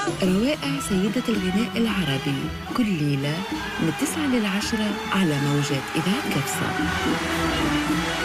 روائع سيدة الغناء العربي كل ليلة من 9 ل10 على موجات إذاعة كبسة.